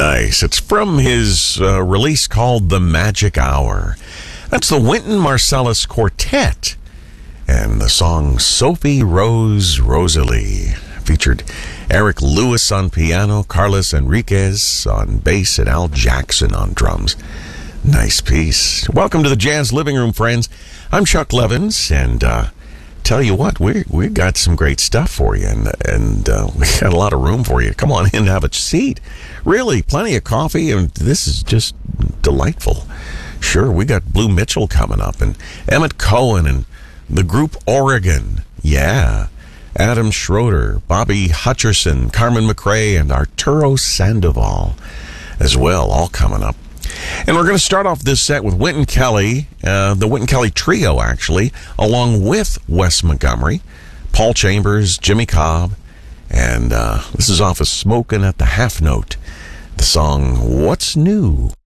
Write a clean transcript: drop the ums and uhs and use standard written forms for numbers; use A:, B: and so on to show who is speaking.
A: Nice. It's from his release called The Magic Hour. That's the Wynton Marsalis Quartet. And the song Sophie Rose Rosalie featured Eric Lewis on piano, Carlos Enriquez on bass, and Al Jackson on drums. Nice piece. Welcome to the Jazz Living Room, friends. I'm Chuck Levins, and tell you what, we got some great stuff for you, and we got a lot of room for you. Come on in and have a seat. Really, plenty of coffee, and this is just delightful. Sure, we got Blue Mitchell coming up, and Emmett Cohen, and the group Oregon. Yeah. Adam Schroeder, Bobby Hutcherson, Carmen McRae, and Arturo Sandoval as well, all coming up. And we're going to start off this set with Wynton Kelly, the Wynton Kelly Trio, actually, along with Wes Montgomery, Paul Chambers, Jimmy Cobb, and this is off of Smokin' at the Half Note, the song What's New?